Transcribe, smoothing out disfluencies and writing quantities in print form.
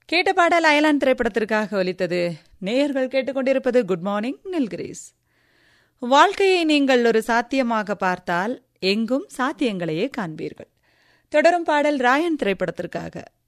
கேட்ட பாடல் அயலான் திரைப்படத்திற்காக ஒலித்தது. நேயர்கள் கேட்டுக்கொண்டிருப்பது குட் மார்னிங் நில்கிரீஸ். வாழ்க்கையை நீங்கள் ஒரு சாத்தியமாக பார்த்தால் எங்கும் சாத்தியங்களையே காண்பீர்கள். தொடரும் பாடல் ராயன் திரைப்படத்திற்காக.